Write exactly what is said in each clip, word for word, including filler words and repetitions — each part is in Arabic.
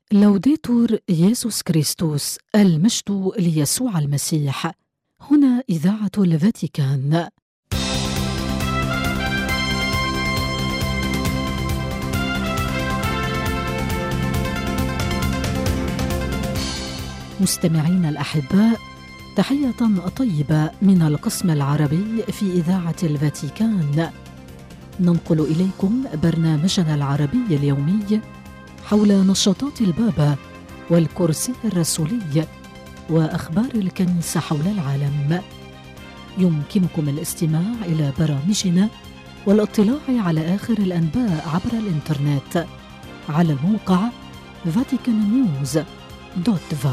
لوديتور يسوع كريستوس، المجد ليسوع المسيح. هنا إذاعة الفاتيكان. مستمعين الأحباء، تحية طيبة من القسم العربي في إذاعة الفاتيكان. ننقل إليكم برنامجنا العربي اليومي حول نشاطات البابا والكرسي الرسولي وأخبار الكنيسة حول العالم. يمكنكم الاستماع إلى برامجنا والاطلاع على آخر الأنباء عبر الإنترنت على الموقع فاتيكان نيوز دوت فا.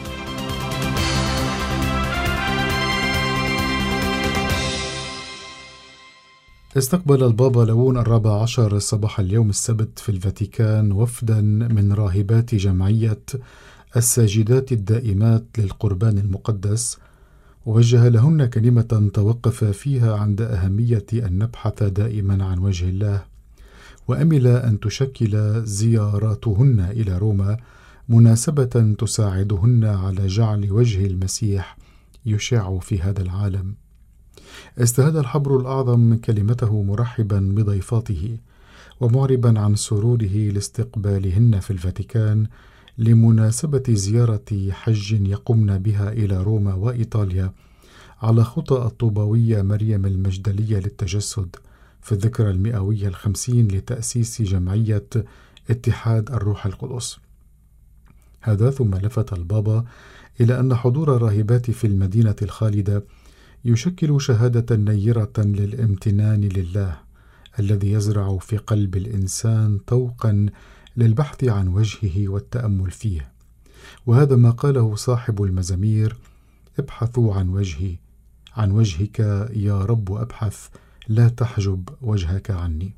استقبل البابا ليون الرابع عشر صباح اليوم السبت في الفاتيكان وفدا من راهبات جمعية الساجدات الدائمات للقربان المقدس، ووجه لهن كلمة توقف فيها عند أهمية أن نبحث دائما عن وجه الله، وأمل أن تشكل زياراتهن إلى روما مناسبة تساعدهن على جعل وجه المسيح يشع في هذا العالم. استهاد الحبر الأعظم كلمته مرحبا بضيفاته ومعربا عن سروره لاستقبالهن في الفاتيكان لمناسبة زيارة حج يقمن بها إلى روما وإيطاليا على خطى الطوباوية مريم المجدلية للتجسد في الذكرى المئوية الخمسين لتأسيس جمعية اتحاد الروح القدس. هذا ثم لفت البابا إلى أن حضور الراهبات في المدينة الخالدة يشكل شهادة نيرة للامتنان لله الذي يزرع في قلب الإنسان طوقا للبحث عن وجهه والتأمل فيه، وهذا ما قاله صاحب المزامير: ابحثوا عن وجهي، عن وجهك يا رب أبحث، لا تحجب وجهك عني.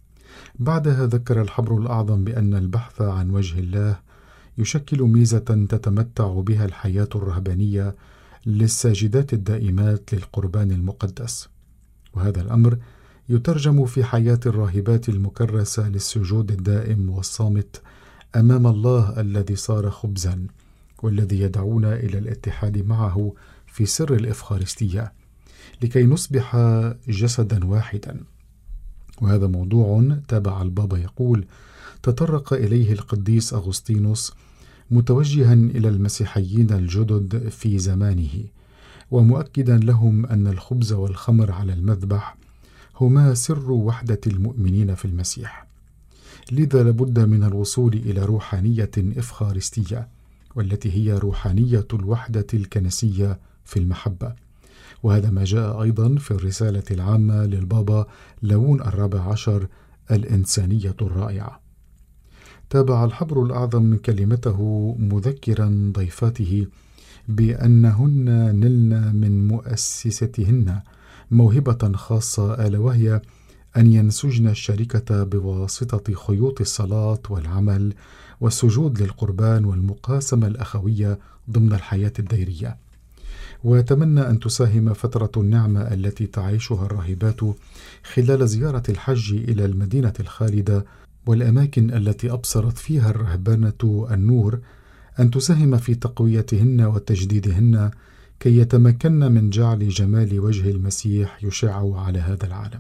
بعدها ذكر الحبر الأعظم بأن البحث عن وجه الله يشكل ميزة تتمتع بها الحياة الرهبانية للساجدات الدائمات للقربان المقدس، وهذا الأمر يترجم في حياة الراهبات المكرسة للسجود الدائم والصامت أمام الله الذي صار خبزا، والذي يدعونا إلى الاتحاد معه في سر الإفخارستية لكي نصبح جسدا واحدا. وهذا موضوع تابع البابا يقول تطرق إليه القديس أغسطينوس متوجها إلى المسيحيين الجدد في زمانه، ومؤكدا لهم أن الخبز والخمر على المذبح هما سر وحدة المؤمنين في المسيح، لذا لابد من الوصول إلى روحانية إفخارستية، والتي هي روحانية الوحدة الكنسية في المحبة. وهذا ما جاء أيضا في الرسالة العامة للبابا ليون الرابع عشر الإنسانية الرائعة. تابع الحبر الأعظم كلمته مذكرا ضيفاته بأنهن نلن من مؤسستهن موهبة خاصة، ألا وهي أن ينسجن الشركة بواسطة خيوط الصلاة والعمل والسجود للقربان والمقاسمة الأخوية ضمن الحياة الديرية. ويتمنى أن تساهم فترة النعمة التي تعيشها الراهبات خلال زيارة الحج إلى المدينة الخالدة والأماكن التي أبصرت فيها الرهبانة النور أن تساهم في تقويتهن وتجديدهن كي يتمكن من جعل جمال وجه المسيح يشع على هذا العالم.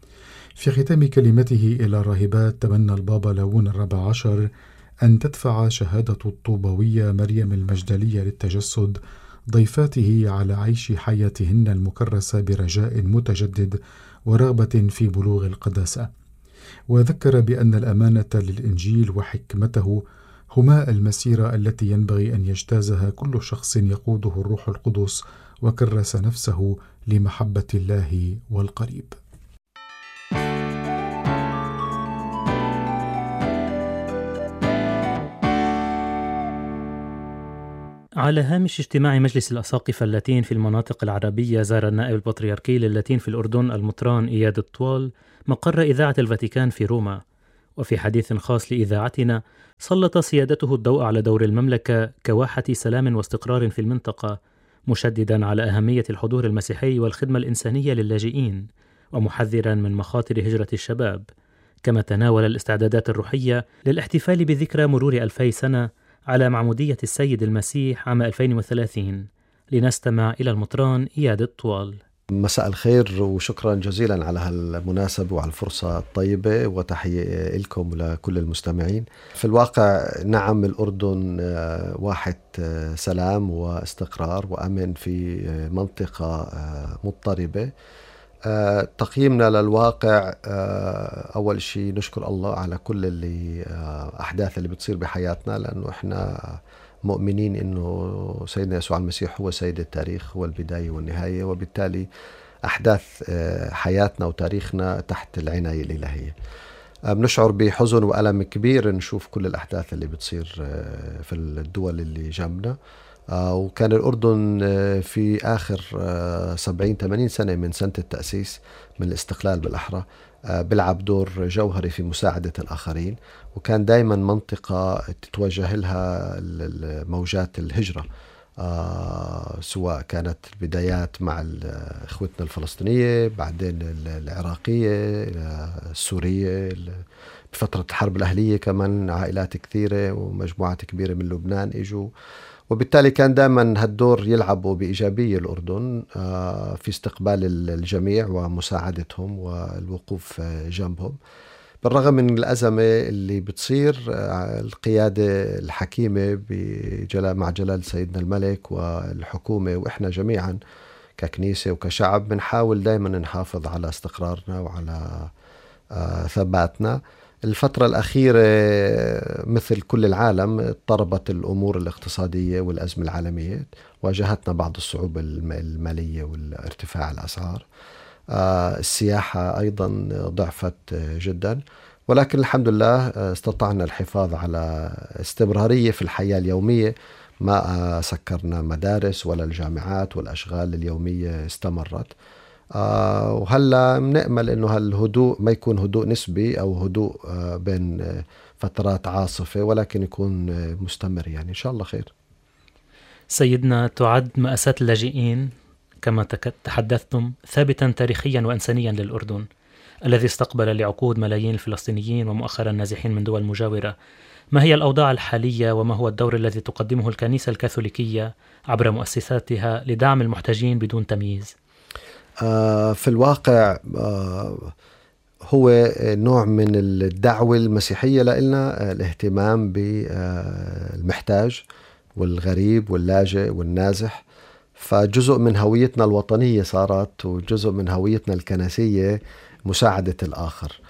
في ختام كلمته إلى الراهبات تمنى البابا ليون الرابع عشر أن تدفع شهادة الطوباوية مريم المجدلية للتجسد ضيفاته على عيش حياتهن المكرسة برجاء متجدد ورغبة في بلوغ القداسة، وذكر بأن الأمانة للإنجيل وحكمته هما المسيرة التي ينبغي أن يجتازها كل شخص يقوده الروح القدس وكرس نفسه لمحبة الله والقريب. على هامش اجتماع مجلس الأساقفة اللاتين في المناطق العربية، زار النائب البطريركي للاتين في الأردن المطران إياد الطوال مقر إذاعة الفاتيكان في روما، وفي حديث خاص لإذاعتنا سلط سيادته الضوء على دور المملكة كواحة سلام واستقرار في المنطقة، مشددا على أهمية الحضور المسيحي والخدمة الإنسانية للاجئين، ومحذرا من مخاطر هجرة الشباب، كما تناول الاستعدادات الروحية للاحتفال بذكرى مرور ألفي سنة على معمودية السيد المسيح عام ألفين وثلاثين. لنستمع إلى المطران إياد الطوال. مساء الخير وشكرا جزيلا على هالمناسبة وعلى الفرصة الطيبة، وتحية لكم ولكل المستمعين. في الواقع نعم، الأردن واحد سلام واستقرار وأمن في منطقة مضطربة. تقييمنا للواقع، أول شيء نشكر الله على كل اللي أحداث اللي بتصير بحياتنا، لأنه إحنا مؤمنين إنه سيدنا يسوع المسيح هو سيد التاريخ، هو البداية والنهاية، وبالتالي أحداث حياتنا وتاريخنا تحت العناية الإلهية. بنشعر بحزن وألم كبير نشوف كل الأحداث اللي بتصير في الدول اللي جنبنا. وكان الأردن في آخر سبعين ثمانين سنة من سنة التأسيس من الاستقلال بالأحرى بلعب دور جوهري في مساعدة الآخرين، وكان دائما منطقة تتوجه لها موجات الهجرة، سواء كانت بدايات مع إخوتنا الفلسطينية، بعدين العراقية، السورية، بفترة الحرب الأهلية كمان عائلات كثيرة ومجموعات كبيرة من لبنان إجوا، وبالتالي كان دائما هالدور يلعبوا بإيجابية الأردن في استقبال الجميع ومساعدتهم والوقوف جنبهم. بالرغم من الأزمة اللي بتصير، القيادة الحكيمة بجلال مع جلال سيدنا الملك والحكومة وإحنا جميعا ككنيسة وكشعب بنحاول دائما نحافظ على استقرارنا وعلى ثباتنا. الفترة الأخيرة مثل كل العالم اضطربت الأمور الاقتصادية والأزمة العالمية، واجهتنا بعض الصعوبة المالية والارتفاع الأسعار. السياحة أيضا ضعفت جدا، ولكن الحمد لله استطعنا الحفاظ على استمرارية في الحياة اليومية، ما سكرنا مدارس ولا الجامعات، والأشغال اليومية استمرت. آه وهلا بنأمل إنه هالهدوء ما يكون هدوء نسبي أو هدوء آه بين آه فترات عاصفة، ولكن يكون آه مستمر، يعني إن شاء الله خير. سيدنا، تعد مأساة اللاجئين كما تحدثتم ثابتا تاريخيا وإنسانيا للأردن الذي استقبل لعقود ملايين الفلسطينيين ومؤخرا النازحين من دول مجاورة. ما هي الأوضاع الحالية وما هو الدور الذي تقدمه الكنيسة الكاثوليكية عبر مؤسساتها لدعم المحتاجين بدون تمييز؟ آه في الواقع آه هو نوع من الدعوة المسيحية لنا، الاهتمام بالمحتاج والغريب واللاجئ والنازح. فجزء من هويتنا الوطنية صارت، وجزء من هويتنا الكنسية مساعدة الآخر.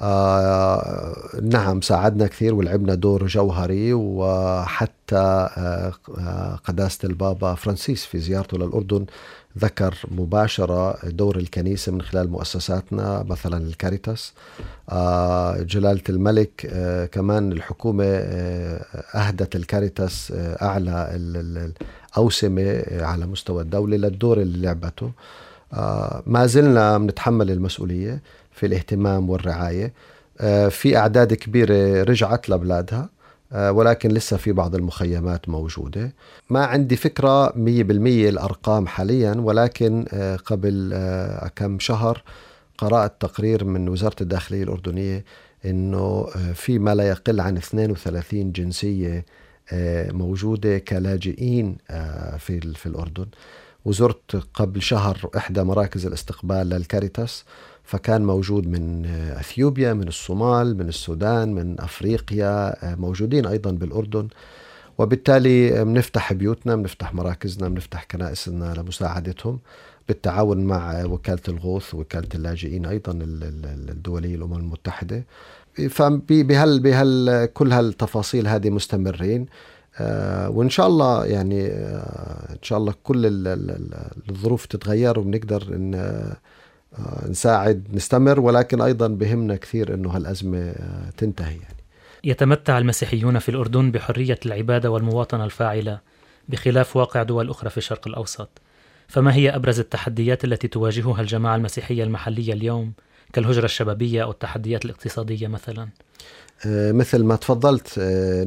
آه نعم، ساعدنا كثير ولعبنا دور جوهري، وحتى آه قداسة البابا فرانسيس في زيارته للأردن ذكر مباشرة دور الكنيسة من خلال مؤسساتنا، مثلا الكاريتاس. آه جلالة الملك آه كمان الحكومة آه أهدت الكاريتاس آه أعلى الأوسمة على مستوى الدولة للدور اللي لعبته. آه ما زلنا بنتحمل المسؤولية في الاهتمام والرعاية. آه في أعداد كبيرة رجعت لبلادها، ولكن لسه في بعض المخيمات موجودة. ما عندي فكرة مية بالمية الأرقام حاليا، ولكن قبل كم شهر قرأت تقرير من وزارة الداخلية الأردنية إنه في ما لا يقل عن اثنين وثلاثين جنسية موجودة كلاجئين في في الأردن. وزرت قبل شهر إحدى مراكز الاستقبال للكاريتاس، فكان موجود من أثيوبيا، من الصومال، من السودان، من أفريقيا، موجودين أيضا بالأردن. وبالتالي بنفتح بيوتنا، بنفتح مراكزنا، بنفتح كنائسنا لمساعدتهم بالتعاون مع وكالة الغوث ووكالة اللاجئين أيضا الدولية الأمم المتحدة. فبهال بهال كل هالتفاصيل هذه مستمرين، آه وإن شاء الله يعني آه إن شاء الله كل الظروف تتغير وبنقدر إن آه نساعد نستمر، ولكن أيضا بهمنا كثير إنه هالأزمة تنتهي. يعني يتمتع المسيحيون في الأردن بحرية العبادة والمواطنة الفاعلة بخلاف واقع دول أخرى في الشرق الأوسط، فما هي أبرز التحديات التي تواجهها الجماعة المسيحية المحلية اليوم كالهجرة الشبابية أو التحديات الاقتصادية مثلا؟ مثل ما تفضلت